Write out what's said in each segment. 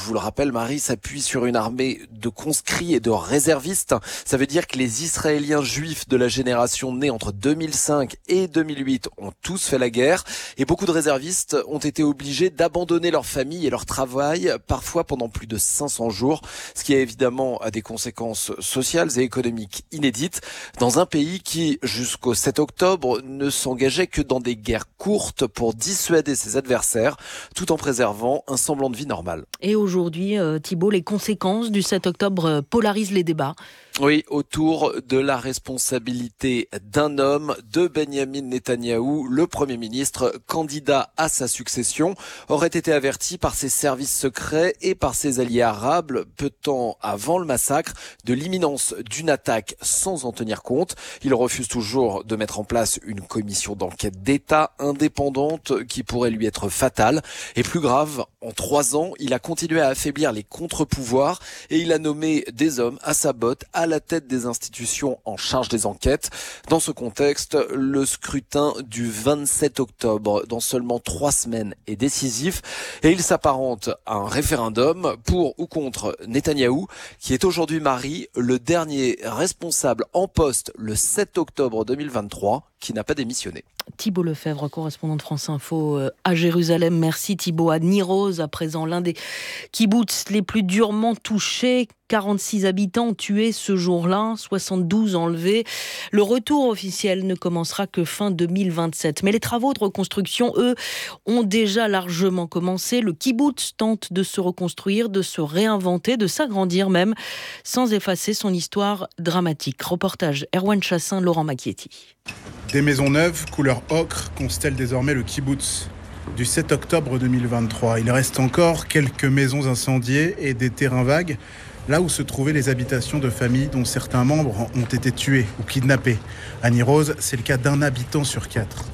vous le rappelle, Marie s'appuie sur une armée de conscrits et de réservistes. Ça veut dire que les Israéliens juifs de la génération née entre 2005 et 2008 ont tous fait la guerre. Et beaucoup de réservistes ont été obligés d'abandonner leur famille et leur travail, parfois pendant plus de 500 jours, ce qui évidemment a des conséquences sociales et économiques inédites dans un pays qui, jusqu'au 7 octobre, ne s'engageait que dans des guerres courtes pour dissuader ses adversaires, tout en préservant un semblant de vie normale. Et aujourd'hui, Thibault, les conséquences du 7 octobre polarisent les débats. Oui, autour de la responsabilité d'un homme, de Benyamin Netanyahou, le Premier ministre, candidat à sa succession, aurait été averti par ses services secrets et par ses alliés arabes peu de temps avant le massacre de l'imminence d'une attaque sans en tenir compte. Il refuse toujours de mettre en place une commission d'enquête d'État indépendante qui pourrait lui être fatale. Et plus grave, en 3 ans, il a continué à affaiblir les contre-pouvoirs et il a nommé des hommes à sa botte à la tête des institutions en charge des enquêtes. Dans ce contexte, le scrutin du 27 octobre, dans seulement 3 semaines, est décisif et il s'apparente à un référendum pour ou contre Netanyahou, qui est aujourd'hui, Marie, le dernier responsable en poste le 7 octobre 2023 qui n'a pas démissionné. Thibault Lefebvre, correspondant de France Info à Jérusalem. Merci Thibault. À Nir-Oz, à présent, l'un des kibboutz les plus durement touchés. 46 habitants tués ce jour-là, 72 enlevés. Le retour officiel ne commencera que fin 2027. Mais les travaux de reconstruction, eux, ont déjà largement commencé. Le kibboutz tente de se reconstruire, de se réinventer, de s'agrandir même, sans effacer son histoire dramatique. Reportage Erwan Chassin, Laurent Macchietti. Des maisons neuves, couleur ocre, constellent désormais le kibboutz. Du 7 octobre 2023, il reste encore quelques maisons incendiées et des terrains vagues, là où se trouvaient les habitations de familles dont certains membres ont été tués ou kidnappés. À Nir-Oz, c'est le cas d'un habitant sur 4.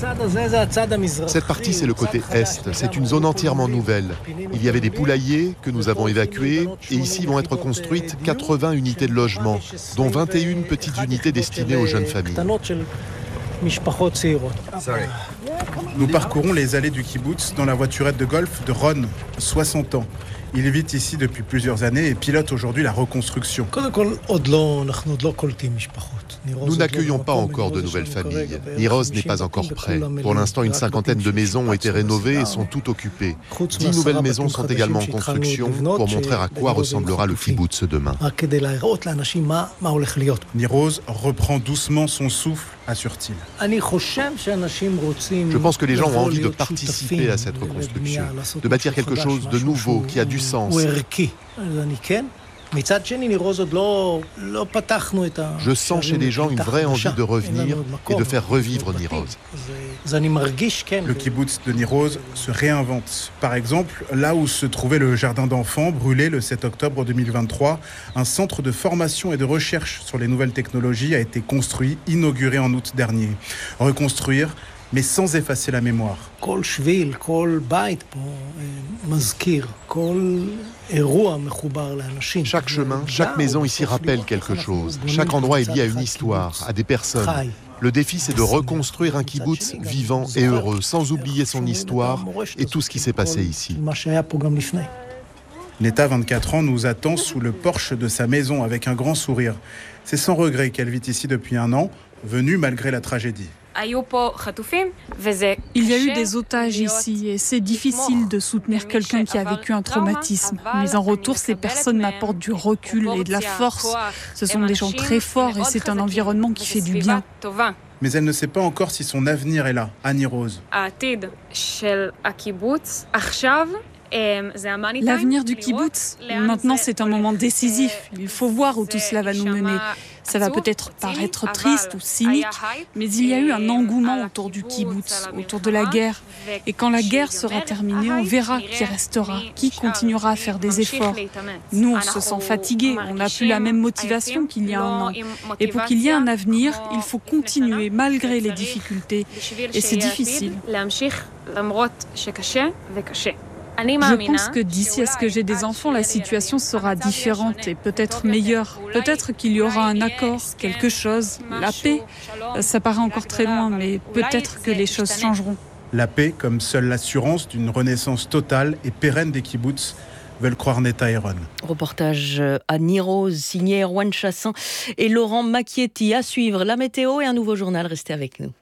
Cette partie, c'est le côté est. C'est une zone entièrement nouvelle. Il y avait des poulaillers que nous avons évacués et ici vont être construites 80 unités de logement, dont 21 petites unités destinées aux jeunes familles. Nous parcourons les allées du kibboutz dans la voiturette de golf de Ron, 60 ans. Il vit ici depuis plusieurs années et pilote aujourd'hui la reconstruction. Nous n'accueillons pas encore de nouvelles familles. Nir-Oz n'est pas encore prêt. Pour l'instant, une 50aine de maisons ont été rénovées et sont toutes occupées. 10 nouvelles maisons sont également en construction pour montrer à quoi ressemblera le kibboutz demain. Nir-Oz reprend doucement son souffle, assure-t-il. Je pense que les gens ont envie de participer à cette reconstruction, de bâtir quelque chose de nouveau qui a du sens. Je sens chez les gens une vraie envie de revenir et de faire revivre Nir-Oz. Le kibboutz de Nir-Oz se réinvente. Par exemple, là où se trouvait le jardin d'enfants, brûlé le 7 octobre 2023, un centre de formation et de recherche sur les nouvelles technologies a été construit, inauguré en août dernier. Reconstruire, mais sans effacer la mémoire. Chaque chemin, chaque maison ici rappelle quelque chose. Chaque endroit est lié à une histoire, à des personnes. Le défi, c'est de reconstruire un kibboutz vivant et heureux, sans oublier son histoire et tout ce qui s'est passé ici. Neta, 24 ans, nous attend sous le porche de sa maison avec un grand sourire. C'est sans regret qu'elle vit ici depuis 1 an, venue malgré la tragédie. Il y a eu des otages ici et c'est difficile de soutenir quelqu'un qui a vécu un traumatisme. Mais en retour, ces personnes m'apportent du recul et de la force. Ce sont des gens très forts et c'est un environnement qui fait du bien. Mais elle ne sait pas encore si son avenir est là, à Nir-Oz. L'avenir du kibboutz, maintenant c'est un moment décisif. Il faut voir où tout cela va nous mener. Ça va peut-être paraître triste ou cynique, mais il y a eu un engouement autour du kibboutz, autour de la guerre. Et quand la guerre sera terminée, on verra qui restera, qui continuera à faire des efforts. Nous, on se sent fatigués, on n'a plus la même motivation qu'il y a 1 an. Et pour qu'il y ait un avenir, il faut continuer malgré les difficultés. Et c'est difficile. Je pense que d'ici à ce que j'ai des enfants, la situation sera différente et peut-être meilleure. Peut-être qu'il y aura un accord, quelque chose, la paix. Ça paraît encore très loin, mais peut-être que les choses changeront. La paix comme seule l'assurance d'une renaissance totale et pérenne des kibboutz. veulent croire Netta et Ron. Reportage à Nirose, signé Erwan Chassin et Laurent Macchietti. À suivre la météo et un nouveau journal. Restez avec nous.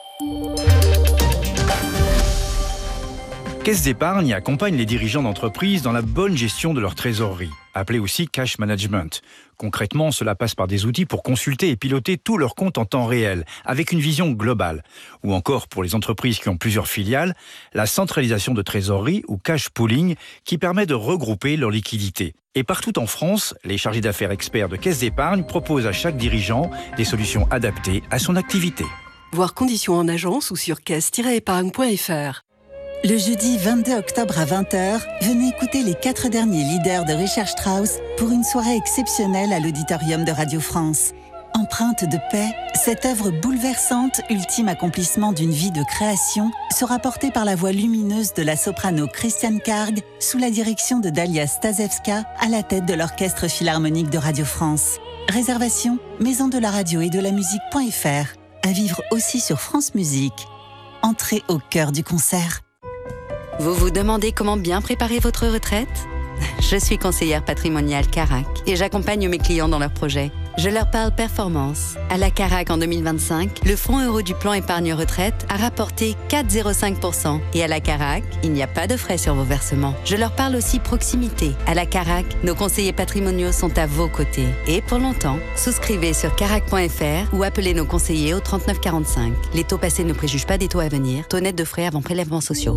Caisse d'épargne accompagne les dirigeants d'entreprises dans la bonne gestion de leur trésorerie, appelée aussi cash management. Concrètement, cela passe par des outils pour consulter et piloter tous leurs comptes en temps réel, avec une vision globale. Ou encore, pour les entreprises qui ont plusieurs filiales, la centralisation de trésorerie ou cash pooling qui permet de regrouper leurs liquidités. Et partout en France, les chargés d'affaires experts de Caisse d'épargne proposent à chaque dirigeant des solutions adaptées à son activité. Voir conditions en agence ou sur caisse-épargne.fr. Le jeudi 22 octobre à 20h, venez écouter les 4 derniers leaders de Richard Strauss pour une soirée exceptionnelle à l'auditorium de Radio France. Empreinte de paix, cette œuvre bouleversante, ultime accomplissement d'une vie de création, sera portée par la voix lumineuse de la soprano Christiane Karg sous la direction de Dalia Stasevska à la tête de l'Orchestre Philharmonique de Radio France. Réservation, maison de la radio et de la musique.fr. À vivre aussi sur France Musique. Entrez au cœur du concert. Vous vous demandez comment bien préparer votre retraite ? Je suis conseillère patrimoniale Carac et j'accompagne mes clients dans leurs projets. Je leur parle performance. À la Carac en 2025, le fonds euro du plan épargne retraite a rapporté 4,05%. Et à la Carac, il n'y a pas de frais sur vos versements. Je leur parle aussi proximité. À la Carac, nos conseillers patrimoniaux sont à vos côtés. Et pour longtemps, souscrivez sur carac.fr ou appelez nos conseillers au 39 45. Les taux passés ne préjugent pas des taux à venir. Taux net de frais avant prélèvements sociaux.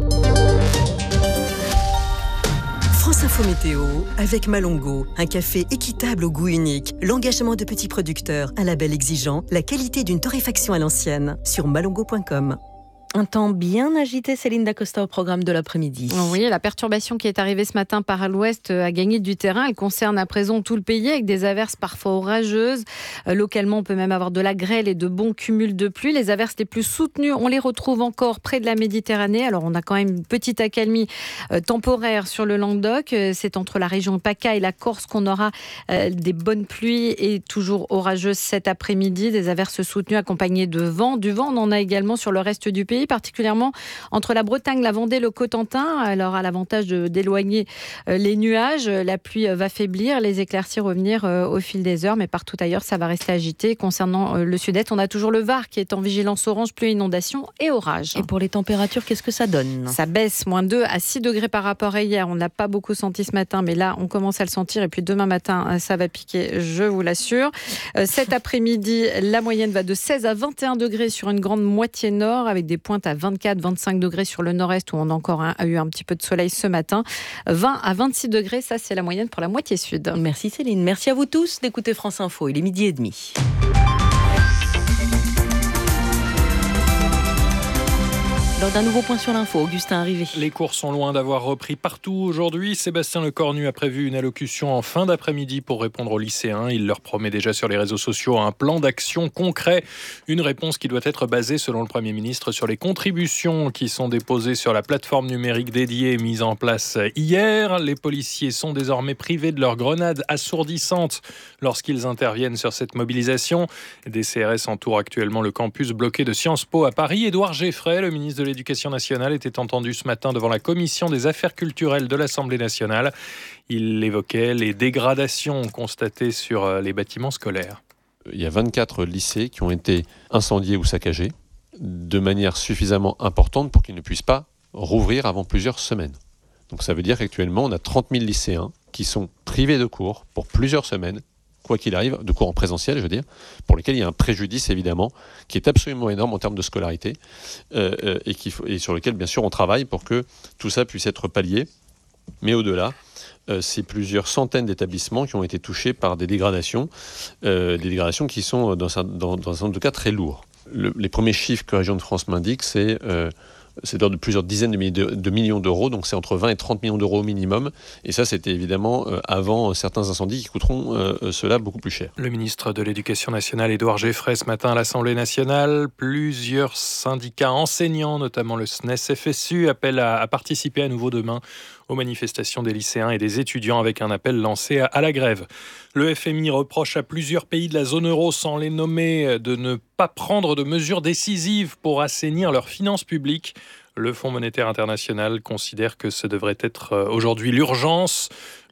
France Info Météo avec Malongo, un café équitable au goût unique, l'engagement de petits producteurs, un label exigeant, la qualité d'une torréfaction à l'ancienne, sur malongo.com. Un temps bien agité, Céline Dacosta, au programme de l'après-midi. Oui, la perturbation qui est arrivée ce matin par l'ouest a gagné du terrain. Elle concerne à présent tout le pays avec des averses parfois orageuses. Localement, on peut même avoir de la grêle et de bons cumuls de pluie. Les averses les plus soutenues, on les retrouve encore près de la Méditerranée. Alors, on a quand même une petite accalmie temporaire sur le Languedoc. C'est entre la région PACA et la Corse qu'on aura des bonnes pluies et toujours orageuses cet après-midi. Des averses soutenues accompagnées de vent. Du vent, on en a également sur le reste du pays, particulièrement entre la Bretagne, la Vendée, le Cotentin. Alors, à l'avantage d'éloigner les nuages, la pluie va faiblir, les éclaircies revenir au fil des heures, mais partout ailleurs, ça va rester agité. Concernant le sud-est, on a toujours le Var qui est en vigilance orange, pluie, inondation et orage. Et pour les températures, qu'est-ce que ça donne ? Ça baisse, moins 2 à 6 degrés par rapport à hier. On ne l'a pas beaucoup senti ce matin, mais là, on commence à le sentir. Et puis demain matin, ça va piquer, je vous l'assure. Cet après-midi, la moyenne va de 16 à 21 degrés sur une grande moitié nord, avec des pointes à 24-25 degrés sur le nord-est où on a encore eu un petit peu de soleil ce matin. 20 à 26 degrés, ça c'est la moyenne pour la moitié sud. Merci Céline. Merci à vous tous d'écouter France Info. Il est 12h30. Lors d'un nouveau point sur l'info, Augustin Arrivé. Les cours sont loin d'avoir repris partout aujourd'hui. Sébastien Lecornu a prévu une allocution en fin d'après-midi pour répondre aux lycéens. Il leur promet déjà sur les réseaux sociaux un plan d'action concret. Une réponse qui doit être basée, selon le Premier ministre, sur les contributions qui sont déposées sur la plateforme numérique dédiée mise en place hier. Les policiers sont désormais privés de leurs grenades assourdissantes lorsqu'ils interviennent sur cette mobilisation. Des CRS entourent actuellement le campus bloqué de Sciences Po à Paris. Édouard Geffray, le ministre de l'Éducation nationale, était entendu ce matin devant la commission des affaires culturelles de l'Assemblée nationale. Il évoquait les dégradations constatées sur les bâtiments scolaires. Il y a 24 lycées qui ont été incendiés ou saccagés de manière suffisamment importante pour qu'ils ne puissent pas rouvrir avant plusieurs semaines. Donc ça veut dire qu'actuellement, on a 30 000 lycéens qui sont privés de cours pour plusieurs semaines, quoi qu'il arrive, de cours en présentiel, je veux dire, pour lesquels il y a un préjudice, évidemment, qui est absolument énorme en termes de scolarité, et sur lequel, bien sûr, on travaille pour que tout ça puisse être pallié. Mais au-delà, c'est plusieurs centaines d'établissements qui ont été touchés par des dégradations qui sont, dans un certain nombre de cas, très lourds. Les premiers chiffres que la région de France m'indique, c'est d'ordre de plusieurs dizaines de millions d'euros, donc c'est entre 20 et 30 millions d'euros au minimum. Et ça, c'était évidemment avant certains incendies qui coûteront cela beaucoup plus cher. Le ministre de l'Éducation nationale, Édouard Geffray, ce matin à l'Assemblée nationale. Plusieurs syndicats enseignants, notamment le SNES-FSU, appellent à participer à nouveau demain aux manifestations des lycéens et des étudiants avec un appel lancé à la grève. Le FMI reproche à plusieurs pays de la zone euro, sans les nommer, de ne pas prendre de mesures décisives pour assainir leurs finances publiques. Le Fonds monétaire international considère que ce devrait être aujourd'hui l'urgence.